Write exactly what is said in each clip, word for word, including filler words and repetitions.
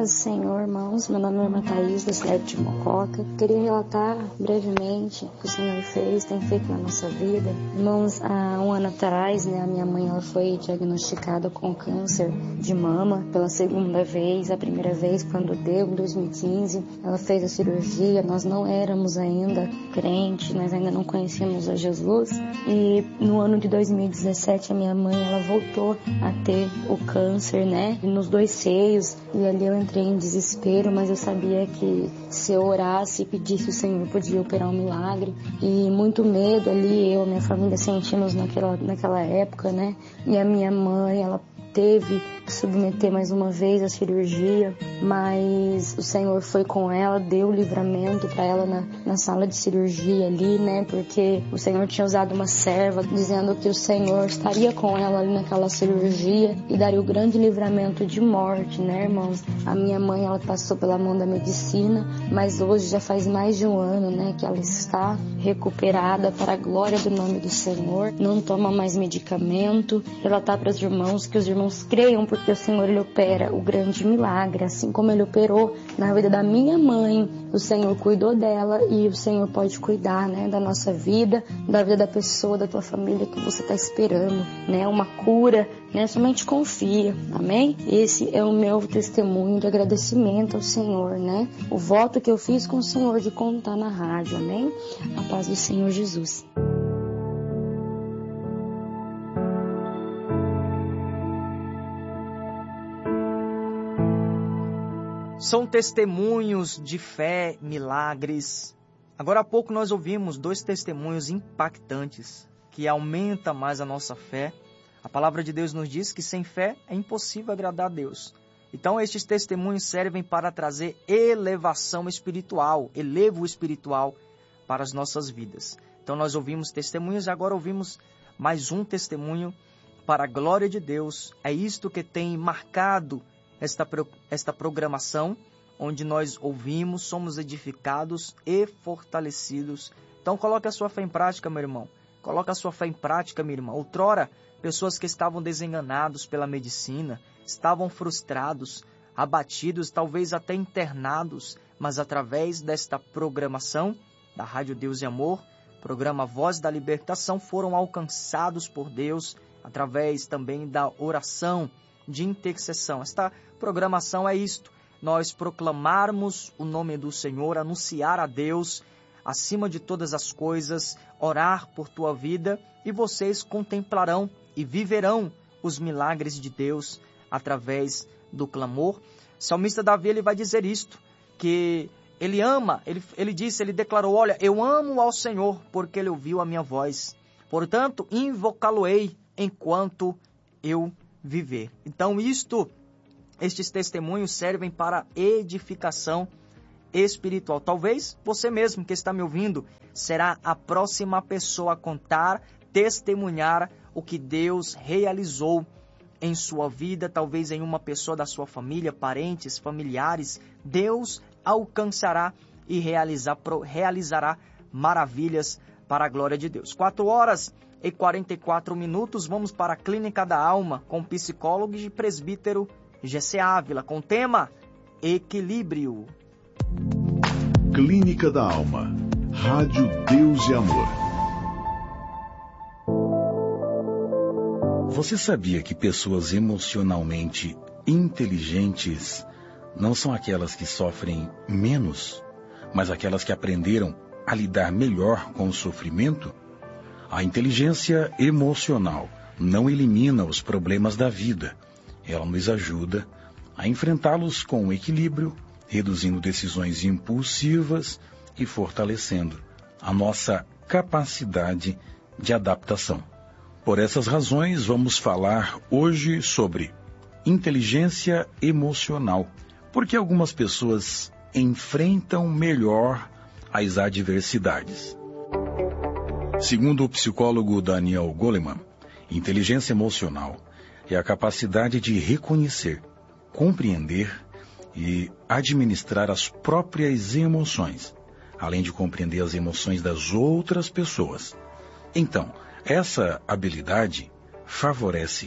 paz do Senhor, irmãos. Meu nome é Irmã Thaís, da cidade de Mococa. Queria relatar brevemente o que o Senhor fez, tem feito na nossa vida. Irmãos, há um ano atrás, né, a minha mãe ela foi diagnosticada com câncer de mama pela segunda vez. A primeira vez, quando deu, em dois mil e quinze, ela fez a cirurgia. Nós não éramos ainda crentes, nós ainda não conhecíamos a Jesus. E no ano de dois mil e dezessete, a minha mãe ela voltou a ter o câncer, né, nos dois seios, e ali eu entrei em desespero, mas eu sabia que se eu orasse e pedisse, o Senhor podia operar um milagre, e muito medo ali, eu e minha família sentimos naquela, naquela época, né, e a minha mãe, ela teve que submeter mais uma vez a cirurgia, mas o Senhor foi com ela, deu livramento para ela na, na sala de cirurgia ali, né, porque o Senhor tinha usado uma serva dizendo que o Senhor estaria com ela ali naquela cirurgia e daria o grande livramento de morte, né, irmãos? A minha mãe, ela passou pela mão da medicina, mas hoje já faz mais de um ano, né, que ela está recuperada para a glória do nome do Senhor, não toma mais medicamento, relatar para os irmãos que os irmãos creiam, porque o Senhor ele opera o grande milagre, assim como ele operou na vida da minha mãe, o Senhor cuidou dela e o Senhor pode cuidar, né, da nossa vida, da vida da pessoa, da tua família que você está esperando, né, uma cura, né, somente confia, amém? Esse é o meu testemunho de agradecimento ao Senhor, né, o voto que eu fiz com o Senhor de contar na rádio, amém? A paz do Senhor Jesus. São testemunhos de fé, milagres. Agora há pouco nós ouvimos dois testemunhos impactantes que aumentam mais a nossa fé. A palavra de Deus nos diz que sem fé é impossível agradar a Deus. Então estes testemunhos servem para trazer elevação espiritual, elevo espiritual para as nossas vidas. Então nós ouvimos testemunhos e agora ouvimos mais um testemunho para a glória de Deus. É isto que tem marcado Esta, esta programação, onde nós ouvimos, somos edificados e fortalecidos. Então coloque a sua fé em prática, meu irmão. Coloque a sua fé em prática, minha irmã. Outrora, pessoas que estavam desenganados pela medicina, estavam frustrados, abatidos, talvez até internados, mas através desta programação da Rádio Deus e Amor, programa Voz da Libertação, foram alcançados por Deus, através também da oração, de intercessão. Esta programação é isto: nós proclamarmos o nome do Senhor, anunciar a Deus acima de todas as coisas, orar por tua vida, e vocês contemplarão e viverão os milagres de Deus através do clamor. O salmista Davi ele vai dizer isto, que ele ama, ele, ele disse, ele declarou: olha, eu amo ao Senhor porque ele ouviu a minha voz, portanto invocá-lo-ei enquanto eu viver. Então isto, estes testemunhos servem para edificação espiritual. Talvez você mesmo que está me ouvindo será a próxima pessoa a contar, testemunhar o que Deus realizou em sua vida, talvez em uma pessoa da sua família, parentes, familiares. Deus alcançará e realizar, realizará maravilhas para a glória de Deus. Quatro horas e quarenta e quatro minutos, vamos para a Clínica da Alma, com o psicólogo e presbítero Gessé Ávila, com o tema Equilíbrio. Clínica da Alma, Rádio Deus e Amor. Você sabia que pessoas emocionalmente inteligentes não são aquelas que sofrem menos, mas aquelas que aprenderam a lidar melhor com o sofrimento? A inteligência emocional não elimina os problemas da vida. Ela nos ajuda a enfrentá-los com equilíbrio, reduzindo decisões impulsivas e fortalecendo a nossa capacidade de adaptação. Por essas razões, vamos falar hoje sobre inteligência emocional, porque algumas pessoas enfrentam melhor as adversidades. Segundo o psicólogo Daniel Goleman, inteligência emocional é a capacidade de reconhecer, compreender e administrar as próprias emoções, além de compreender as emoções das outras pessoas. Então, essa habilidade favorece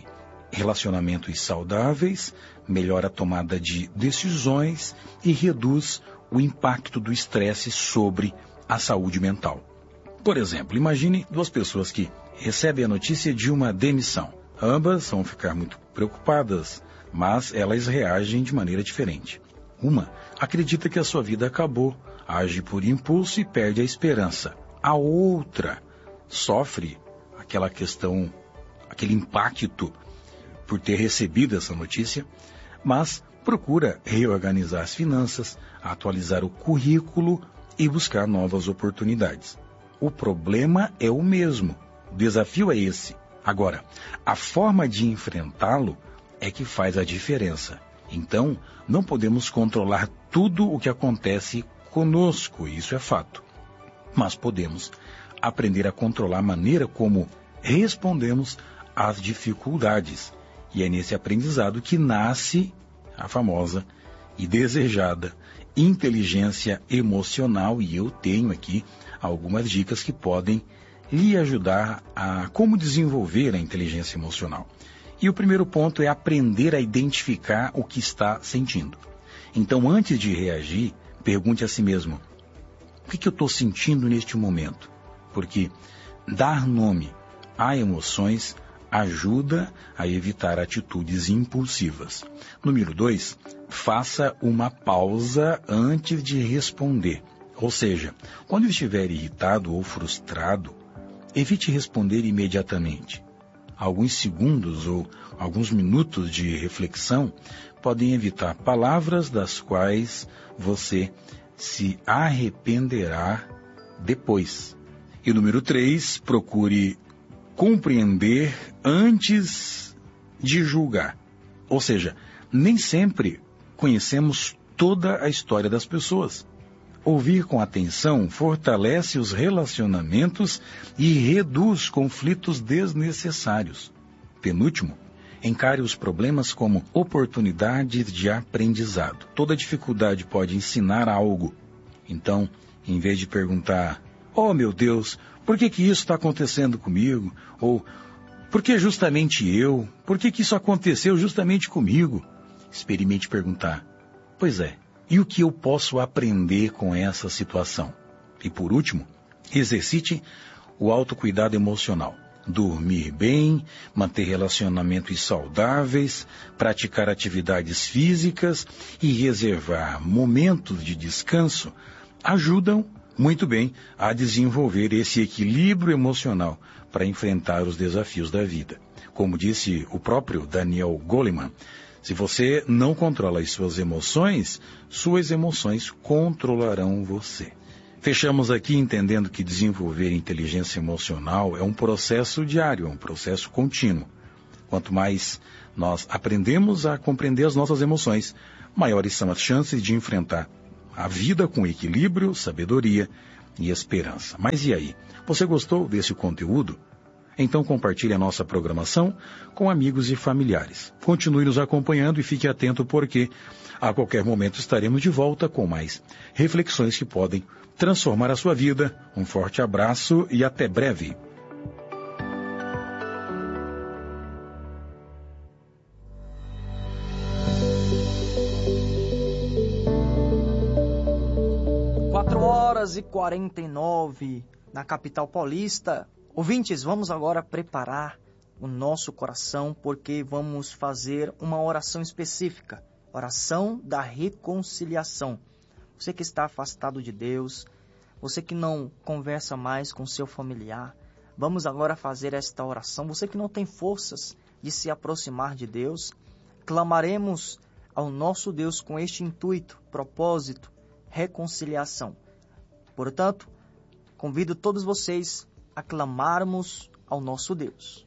relacionamentos saudáveis, melhora a tomada de decisões e reduz o impacto do estresse sobre a saúde mental. Por exemplo, imagine duas pessoas que recebem a notícia de uma demissão. Ambas vão ficar muito preocupadas, mas elas reagem de maneira diferente. Uma acredita que a sua vida acabou, age por impulso e perde a esperança. A outra sofre aquela questão, aquele impacto por ter recebido essa notícia, mas procura reorganizar as finanças, atualizar o currículo e buscar novas oportunidades. O problema é o mesmo, o desafio é esse. Agora, a forma de enfrentá-lo é que faz a diferença. Então, não podemos controlar tudo o que acontece conosco, isso é fato. Mas podemos aprender a controlar a maneira como respondemos às dificuldades. E é nesse aprendizado que nasce a famosa e desejada inteligência emocional. E eu tenho aqui algumas dicas que podem lhe ajudar a como desenvolver a inteligência emocional. E o primeiro ponto é aprender a identificar o que está sentindo. Então, antes de reagir, pergunte a si mesmo: o que, que eu estou sentindo neste momento? Porque dar nome a emoções ajuda a evitar atitudes impulsivas. Número dois, faça uma pausa antes de responder. Ou seja, quando estiver irritado ou frustrado, evite responder imediatamente. Alguns segundos ou alguns minutos de reflexão podem evitar palavras das quais você se arrependerá depois. E número três, procure compreender antes de julgar. Ou seja, nem sempre conhecemos toda a história das pessoas. Ouvir com atenção fortalece os relacionamentos e reduz conflitos desnecessários. Penúltimo, encare os problemas como oportunidades de aprendizado. Toda dificuldade pode ensinar algo. Então, em vez de perguntar: oh meu Deus, por que que isso está acontecendo comigo? Ou, por que justamente eu? Por que que isso aconteceu justamente comigo? Experimente perguntar: pois é, e o que eu posso aprender com essa situação? E por último, exercite o autocuidado emocional. Dormir bem, manter relacionamentos saudáveis, praticar atividades físicas e reservar momentos de descanso ajudam muito bem a desenvolver esse equilíbrio emocional para enfrentar os desafios da vida. Como disse o próprio Daniel Goleman, se você não controla as suas emoções, suas emoções controlarão você. Fechamos aqui entendendo que desenvolver inteligência emocional é um processo diário, é um processo contínuo. Quanto mais nós aprendemos a compreender as nossas emoções, maiores são as chances de enfrentar a vida com equilíbrio, sabedoria e esperança. Mas e aí? Você gostou desse conteúdo? Então compartilhe a nossa programação com amigos e familiares. Continue nos acompanhando e fique atento porque a qualquer momento estaremos de volta com mais reflexões que podem transformar a sua vida. Um forte abraço e até breve. quatro horas e quarenta e nove na capital paulista. Ouvintes, vamos agora preparar o nosso coração porque vamos fazer uma oração específica, oração da reconciliação. Você que está afastado de Deus, você que não conversa mais com seu familiar, vamos agora fazer esta oração. Você que não tem forças de se aproximar de Deus, clamaremos ao nosso Deus com este intuito, propósito, reconciliação. Portanto, convido todos vocês a clamarmos ao nosso Deus.